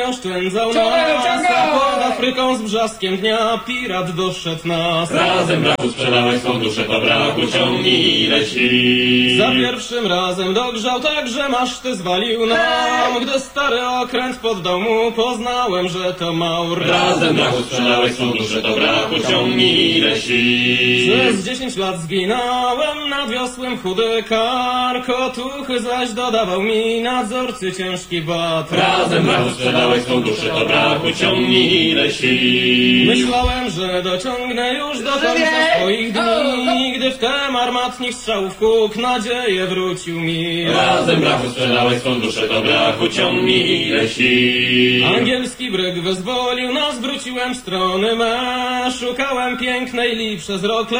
oszczędzał nas, a pod Afryką z brzaskiem dnia pirat doszedł nas. Razem brachu sprzedałeś swą duszę, to brachu ciągnij ile sił. Za pierwszym razem dogrzał tak, że maszty zwalił nam. Gdy stary okręt poddał mu, poznałem, że to Maur. Razem brachu sprzedałeś swą duszę, to brachu ciągnij ile sił. Przez 10 lat zginąłem nad wiosłem chudy kark, otuchy zaś dodawał mi nadzorcy ciężki bat. Razem brachu sprzedałeś swą duszę, to brachu ciągnij ile sił. Myślałem, że dociągnę już do końca swoich dni, gdy wtem armatnik strzałów huk nadzieję wrócił mi. Razem brachu sprzedałeś swą duszę, to brachu ciągnij ile sił. Angielski bryg wyzwolił nas, wróciłem w strony me, szukałem pięknej li przez rok.